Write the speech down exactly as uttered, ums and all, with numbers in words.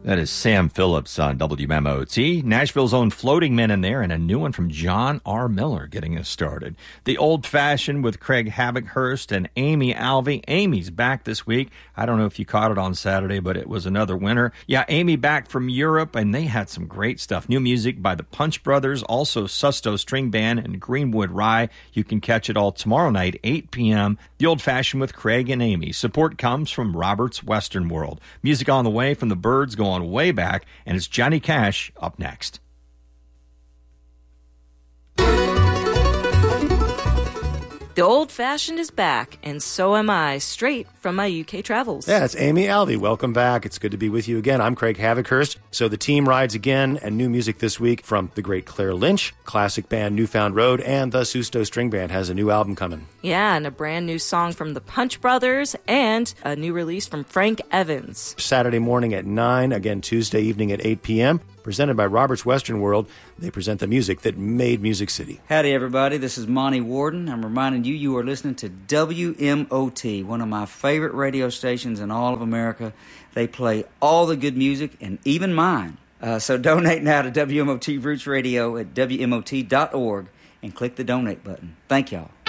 That is Sam Phillips on W M O T. Nashville's own Floating Men in there, and a new one from John R. Miller getting us started. The Old Fashioned with Craig Havikhurst and Amy Alvey. Amy's back this week. I don't know if you caught it on Saturday, but it was another winner. Yeah, Amy back from Europe, and they had some great stuff. New music by the Punch Brothers, also Susto String Band and Greenwood Rye. You can catch it all tomorrow night, eight p.m. The Old Fashioned with Craig and Amy. Support comes from Robert's Western World. Music on the way from the Byrds going way back, and it's Johnny Cash up next. The Old Fashioned is back, and so am I, straight from my U K travels. Yeah, it's Amy Alvey. Welcome back. It's good to be with you again. I'm Craig Havikhurst. So the team rides again, and new music this week from the great Claire Lynch, classic band Newfound Road, and the Susto String Band has a new album coming. Yeah, and a brand new song from the Punch Brothers, and a new release from Frank Evans. Saturday morning at nine, again Tuesday evening at eight p.m., presented by Robert's Western World. They present the music that made Music City. Howdy, everybody. This is Monty Warden. I'm reminding you you are listening to W M O T, one of my favorite radio stations in all of America. They play all the good music, and even mine. Uh, so donate now to W M O T Roots Radio at W M O T dot org and click the donate button. Thank y'all.